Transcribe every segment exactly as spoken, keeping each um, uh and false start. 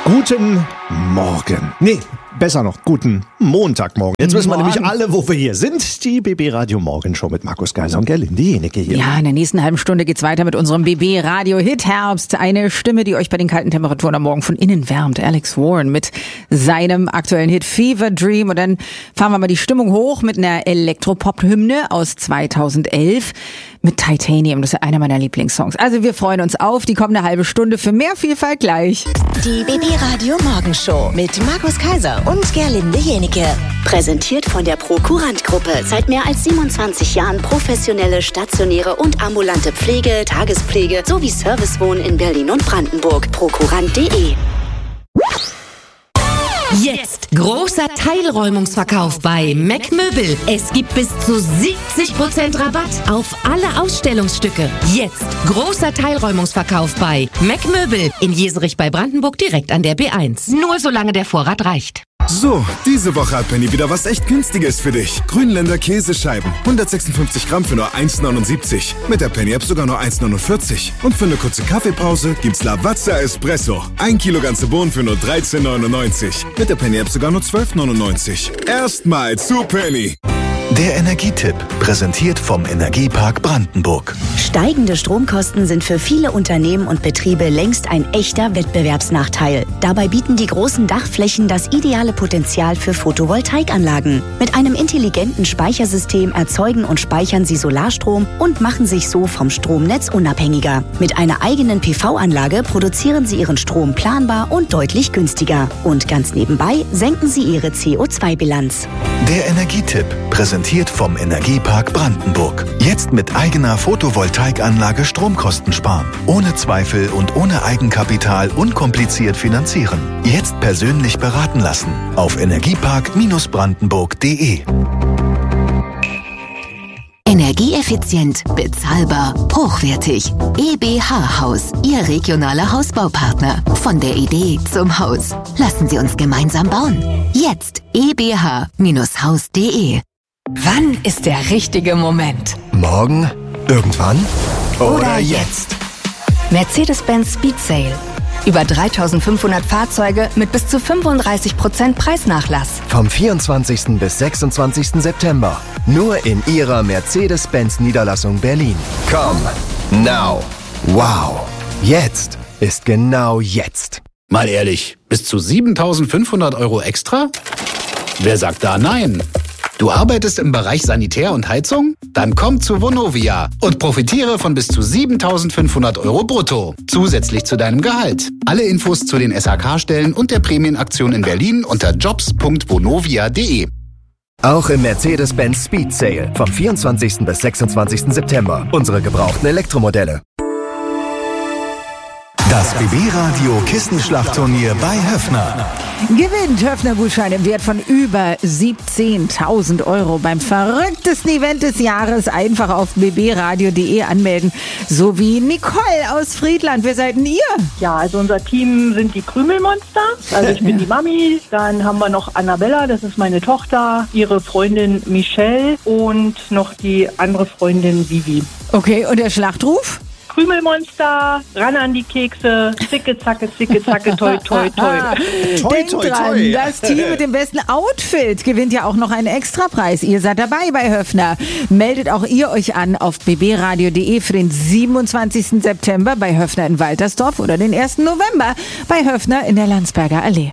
Guten Morgen. Nee, besser noch, guten Montagmorgen. Jetzt wissen wir nämlich alle, wo wir hier sind. Die B B Radio Morgenshow mit Markus Kaiser und Gerlinde Jenecke hier. Ja, in der nächsten halben Stunde geht's weiter mit unserem B B Radio Hit Herbst. Eine Stimme, die euch bei den kalten Temperaturen am Morgen von innen wärmt. Alex Warren mit seinem aktuellen Hit Fever Dream. Und dann fahren wir mal die Stimmung hoch mit einer Elektropop-Hymne aus zweitausendelf mit Titanium. Das ist einer meiner Lieblingssongs. Also wir freuen uns auf die kommende halbe Stunde für mehr Vielfalt gleich. Die B B Radio Morgenshow mit Markus Kaiser und Gerlinde Jenecke. Präsentiert von der Prokurant-Gruppe. Seit mehr als siebenundzwanzig Jahren professionelle, stationäre und ambulante Pflege, Tagespflege sowie Servicewohnen in Berlin und Brandenburg. Prokurant punkt de. Jetzt großer Teilräumungsverkauf bei Mac Möbel. Es gibt bis zu siebzig Prozent Rabatt auf alle Ausstellungsstücke. Jetzt großer Teilräumungsverkauf bei Mac Möbel in Jeserich bei Brandenburg direkt an der B eins. Nur solange der Vorrat reicht. So, diese Woche hat Penny wieder was echt Günstiges für dich. Grünländer Käsescheiben. hundertsechsundfünfzig Gramm für nur eins neunundsiebzig. Mit der Penny-App sogar nur eins neunundvierzig. Und für eine kurze Kaffeepause gibt's Lavazza Espresso. Ein Kilo ganze Bohnen für nur dreizehn neunundneunzig. Mit der Penny-App sogar nur zwölf neunundneunzig. Erstmal zu Penny. Der Energietipp, präsentiert vom Energiepark Brandenburg. Steigende Stromkosten sind für viele Unternehmen und Betriebe längst ein echter Wettbewerbsnachteil. Dabei bieten die großen Dachflächen das ideale Potenzial für Photovoltaikanlagen. Mit einem intelligenten Speichersystem erzeugen und speichern sie Solarstrom und machen sich so vom Stromnetz unabhängiger. Mit einer eigenen P V-Anlage produzieren sie ihren Strom planbar und deutlich günstiger. Und ganz nebenbei senken sie ihre C O zwei Bilanz. Der Energietipp, präsentiert vom Energiepark Brandenburg. Jetzt mit eigener Photovoltaikanlage Stromkosten sparen. Ohne Zweifel und ohne Eigenkapital unkompliziert finanzieren. Jetzt persönlich beraten lassen. Auf energiepark Brandenburg punkt de. Energieeffizient, bezahlbar, hochwertig. E B H Haus, Ihr regionaler Hausbaupartner. Von der Idee zum Haus. Lassen Sie uns gemeinsam bauen. Jetzt e b h Haus punkt de. Wann ist der richtige Moment? Morgen? Irgendwann? Oder jetzt? Mercedes-Benz Speed Sale. Über dreitausendfünfhundert Fahrzeuge mit bis zu fünfunddreißig Prozent Preisnachlass. Vom vierundzwanzigsten bis sechsundzwanzigsten September. Nur in Ihrer Mercedes-Benz-Niederlassung Berlin. Come now. Wow. Jetzt ist genau jetzt. Mal ehrlich, bis zu siebentausendfünfhundert Euro extra? Wer sagt da nein? Du arbeitest im Bereich Sanitär und Heizung? Dann komm zu Vonovia und profitiere von bis zu siebentausendfünfhundert Euro brutto. Zusätzlich zu deinem Gehalt. Alle Infos zu den S H K-Stellen und der Prämienaktion in Berlin unter jobs punkt vonovia punkt de. Auch im Mercedes-Benz Speed Sale vom vierundzwanzigsten bis sechsundzwanzigsten September. Unsere gebrauchten Elektromodelle. Das B B-Radio Kissenschlachtturnier bei Höffner. Gewinnt Höffner-Gutschein im Wert von über siebzehntausend Euro beim verrücktesten Event des Jahres. Einfach auf b b radio punkt de anmelden. So wie Nicole aus Friedland. Wer seid denn ihr? Ja, also unser Team sind die Krümelmonster. Also ich bin die Mami. Dann haben wir noch Annabella, das ist meine Tochter. Ihre Freundin Michelle und noch die andere Freundin Vivi. Okay, und der Schlachtruf? Krümelmonster, ran an die Kekse, zicke, zacke, zicke, zacke, toi, toi, toi. toi Denkt toi, dran, toi. Das Team mit dem besten Outfit gewinnt ja auch noch einen Extrapreis. Ihr seid dabei bei Höffner. Meldet auch ihr euch an auf b b radio punkt de für den siebenundzwanzigsten September bei Höffner in Waltersdorf oder den ersten November bei Höffner in der Landsberger Allee.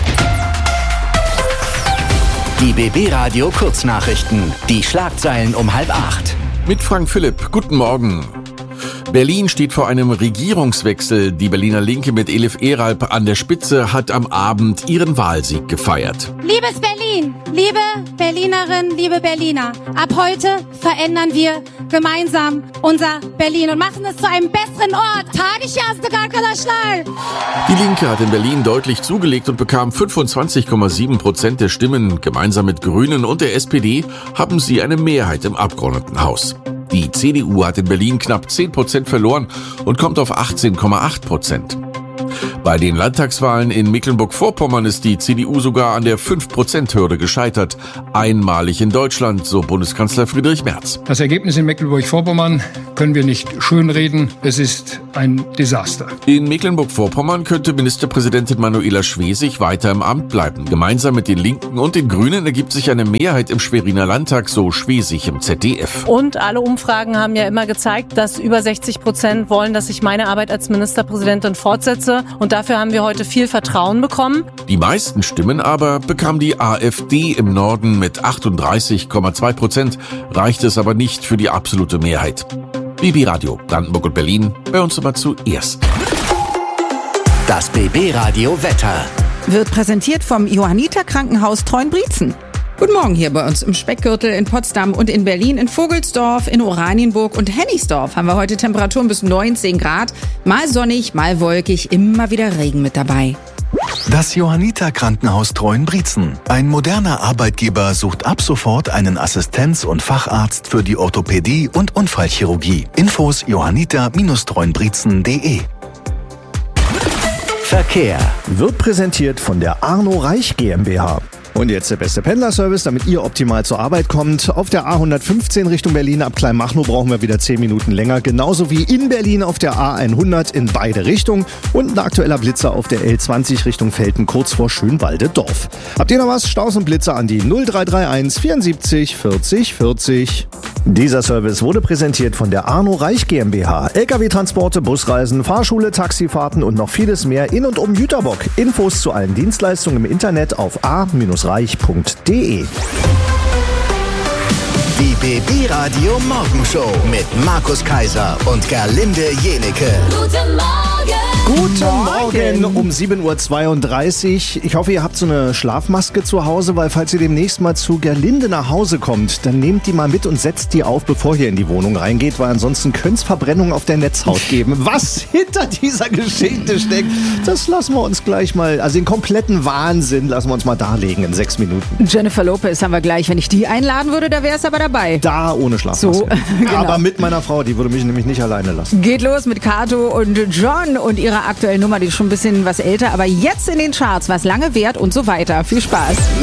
Die B B-Radio Kurznachrichten. Die Schlagzeilen um halb acht. Mit Frank Philipp. Guten Morgen. Berlin steht vor einem Regierungswechsel. Die Berliner Linke mit Elif Eralp an der Spitze hat am Abend ihren Wahlsieg gefeiert. Liebes Berlin, liebe Berlinerinnen, liebe Berliner, ab heute verändern wir gemeinsam unser Berlin und machen es zu einem besseren Ort. Die Linke hat in Berlin deutlich zugelegt und bekam fünfundzwanzig Komma sieben Prozent der Stimmen. Gemeinsam mit Grünen und der S P D haben sie eine Mehrheit im Abgeordnetenhaus. Die C D U hat in Berlin knapp zehn Prozent verloren und kommt auf achtzehn Komma acht Prozent. Bei den Landtagswahlen in Mecklenburg-Vorpommern ist die C D U sogar an der fünf Prozent Hürde gescheitert. Einmalig in Deutschland, so Bundeskanzler Friedrich Merz. Das Ergebnis in Mecklenburg-Vorpommern können wir nicht schönreden. Es ist ein Desaster. In Mecklenburg-Vorpommern könnte Ministerpräsidentin Manuela Schwesig weiter im Amt bleiben. Gemeinsam mit den Linken und den Grünen ergibt sich eine Mehrheit im Schweriner Landtag, so Schwesig im Z D F. Und alle Umfragen haben ja immer gezeigt, dass über sechzig Prozent wollen, dass ich meine Arbeit als Ministerpräsidentin fortsetze. Und dafür haben wir heute viel Vertrauen bekommen. Die meisten Stimmen aber bekam die AfD im Norden mit achtunddreißig Komma zwei Prozent. Reicht es aber nicht für die absolute Mehrheit. B B Radio, Brandenburg und Berlin, bei uns immer zuerst. Das B B Radio Wetter wird präsentiert vom Johanniter Krankenhaus Treuenbrietzen. Guten Morgen hier bei uns im Speckgürtel in Potsdam und in Berlin, in Vogelsdorf, in Oranienburg und Hennigsdorf haben wir heute Temperaturen bis neunzehn Grad. Mal sonnig, mal wolkig, immer wieder Regen mit dabei. Das Johanniter Krankenhaus Treuenbrietzen. Ein moderner Arbeitgeber sucht ab sofort einen Assistenz- und Facharzt für die Orthopädie und Unfallchirurgie. Infos johanniter Bindestrich treuenbrietzen punkt de. Verkehr wird präsentiert von der Arno Reich GmbH. Und jetzt der beste Pendlerservice, damit ihr optimal zur Arbeit kommt. Auf der A hundertfünfzehn Richtung Berlin ab Kleinmachnow brauchen wir wieder zehn Minuten länger. Genauso wie in Berlin auf der A hundert in beide Richtungen. Und ein aktueller Blitzer auf der L zwanzig Richtung Velten kurz vor Schönwalde-Dorf. Habt ihr noch was? Staus und Blitzer an die null drei drei eins vierundsiebzig vierzig vierzig. Dieser Service wurde präsentiert von der Arno Reich GmbH. L K W-Transporte, Busreisen, Fahrschule, Taxifahrten und noch vieles mehr in und um Jüterbock. Infos zu allen Dienstleistungen im Internet auf a reich punkt de. Die B B Radio Morgenshow mit Markus Kaiser und Gerlinde Jenecke. Guten Morgen! Guten Morgen um sieben Uhr zweiunddreißig. Ich hoffe, ihr habt so eine Schlafmaske zu Hause, weil falls ihr demnächst mal zu Gerlinde nach Hause kommt, dann nehmt die mal mit und setzt die auf, bevor ihr in die Wohnung reingeht, weil ansonsten könnte es Verbrennungen auf der Netzhaut geben. Was hinter dieser Geschichte steckt, das lassen wir uns gleich mal, also den kompletten Wahnsinn lassen wir uns mal darlegen in sechs Minuten. Jennifer Lopez haben wir gleich. Wenn ich die einladen würde, da wäre es aber dabei. Da ohne Schlafmaske. So, genau. Aber mit meiner Frau, die würde mich nämlich nicht alleine lassen. Geht los mit Kato und John und ihrer aktuellen Nummer, die ist schon ein bisschen was älter, aber jetzt in den Charts, was lange währt und so weiter. Viel Spaß.